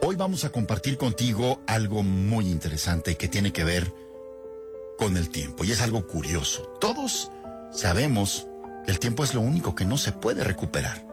Hoy vamos a compartir contigo algo muy interesante que tiene que ver con el tiempo, y es algo curioso. Todos sabemos que el tiempo es lo único que no se puede recuperar.